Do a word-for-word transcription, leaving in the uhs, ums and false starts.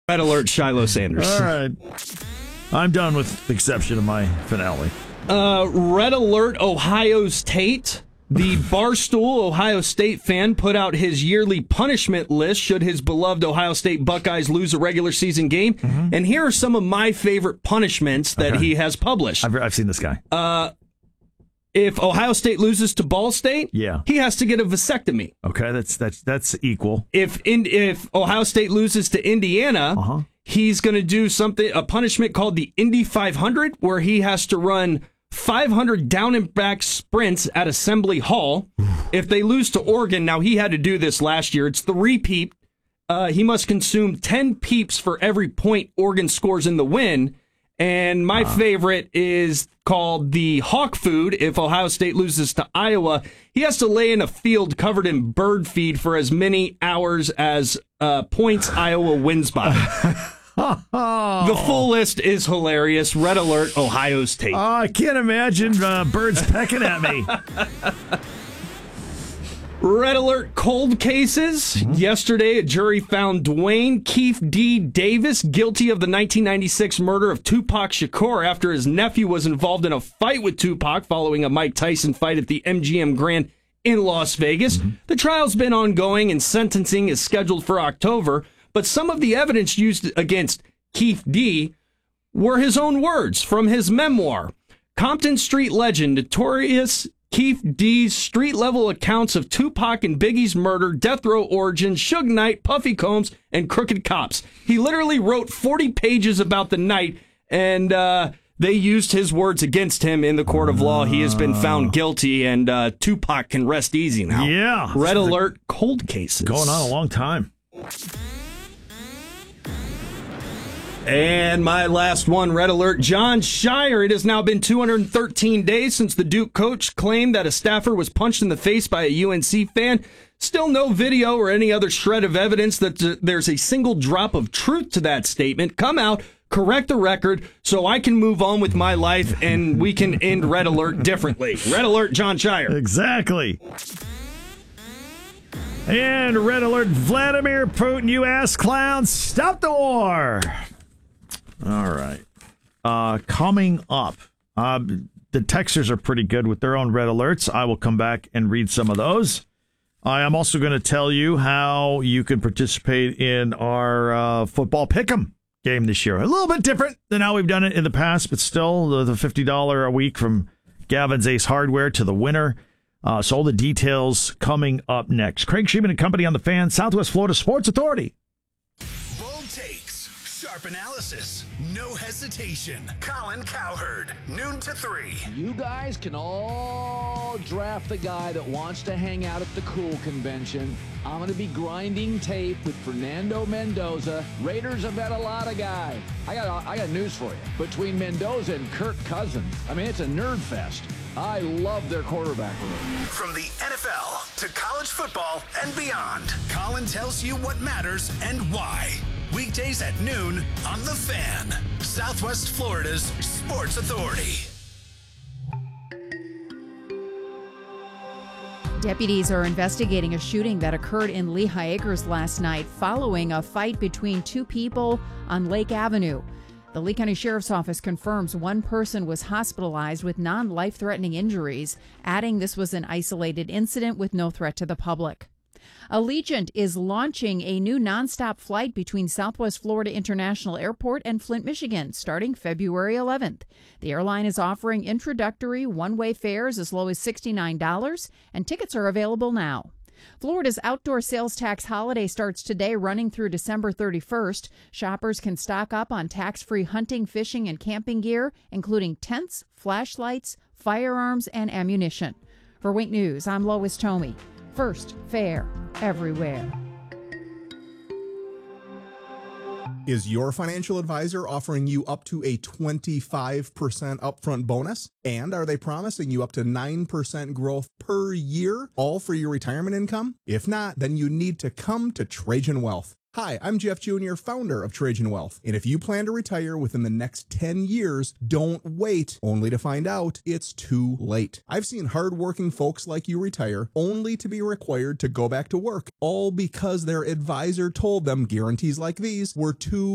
Red alert, Shiloh Sanders. All right. I'm done with the exception of my finale. Uh, red alert, Ohio State. The Barstool Ohio State fan put out his yearly punishment list should his beloved Ohio State Buckeyes lose a regular season game. Mm-hmm. And here are some of my favorite punishments that okay. he has published. I've, I've seen this guy. Uh, if Ohio State loses to Ball State, yeah. he has to get a vasectomy. Okay, that's that's that's equal. If in, if Ohio State loses to Indiana, uh-huh. he's going to do something, a punishment called the Indy five hundred, where he has to run five hundred down and back sprints at Assembly Hall. If they lose to Oregon, now he had to do this last year. It's the repeat. Uh, he must consume ten peeps for every point Oregon scores in the win. And my uh. favorite is called the Hawk Food. If Ohio State loses to Iowa, he has to lay in a field covered in bird feed for as many hours as uh, points Iowa wins by. The full list is hilarious. Red alert, Ohio State. Oh, I can't imagine uh, birds pecking at me. Red alert, cold cases. Mm-hmm. Yesterday, a jury found Dwayne Keefe D. Davis guilty of the nineteen ninety-six murder of Tupac Shakur after his nephew was involved in a fight with Tupac following a Mike Tyson fight at the M G M Grand in Las Vegas. Mm-hmm. The trial's been ongoing and sentencing is scheduled for October. But some of the evidence used against Keefe D. were his own words from his memoir. Compton Street legend, notorious Keefe D's street-level accounts of Tupac and Biggie's murder, death row origins, Suge Knight, Puffy Combs, and crooked cops. He literally wrote forty pages about the night, and uh, they used his words against him in the court of law. He has been found guilty, and uh, Tupac can rest easy now. Yeah. Red alert, cold cases. Going on a long time. And my last one, red alert, Jon Scheyer. It has now been two hundred thirteen days since the Duke coach claimed that a staffer was punched in the face by a U N C fan. Still no video or any other shred of evidence that there's a single drop of truth to that statement. Come out, correct the record so I can move on with my life and we can end red alert differently. Red alert, Jon Scheyer. Exactly. And red alert, Vladimir Putin, you ass clowns, stop the war. All right. Uh, coming up, uh, the texters are pretty good with their own red alerts. I will come back and read some of those. I am also going to tell you how you can participate in our uh, football pick'em game this year. A little bit different than how we've done it in the past, but still the, the fifty dollars a week from Gavin's Ace Hardware to the winner. Uh, so all the details coming up next. Craig Sheeman and Company on the Fan, Southwest Florida Sports Authority. Bold takes, sharp analysis, no hesitation. Colin Cowherd, noon to three. You guys can all draft the guy that wants to hang out at the cool convention. I'm going to be grinding tape with Fernando Mendoza. Raiders have got a lot of guys. I got I got news for you. Between Mendoza and Kirk Cousins, I mean, it's a nerd fest. I love their quarterback room. From the N F L to college football and beyond, Colin tells you what matters and why. Weekdays at noon on The Fan, Southwest Florida's Sports Authority. Deputies are investigating a shooting that occurred in Lehigh Acres last night following a fight between two people on Lake Avenue. The Lee County Sheriff's Office confirms one person was hospitalized with non-life-threatening injuries, adding this was an isolated incident with no threat to the public. Allegiant is launching a new nonstop flight between Southwest Florida International Airport and Flint, Michigan, starting February eleventh. The airline is offering introductory one-way fares as low as sixty-nine dollars, and tickets are available now. Florida's outdoor sales tax holiday starts today, running through December thirty-first. Shoppers can stock up on tax-free hunting, fishing, and camping gear, including tents, flashlights, firearms, and ammunition. For Wink News, I'm Lois Tomey. First, fair, everywhere. Is your financial advisor offering you up to a twenty-five percent upfront bonus? And are they promising you up to nine percent growth per year, all for your retirement income? If not, then you need to come to Trajan Wealth. Hi, I'm Jeff Junior, founder of Trajan Wealth. And if you plan to retire within the next ten years, don't wait only to find out it's too late. I've seen hardworking folks like you retire only to be required to go back to work, all because their advisor told them guarantees like these were too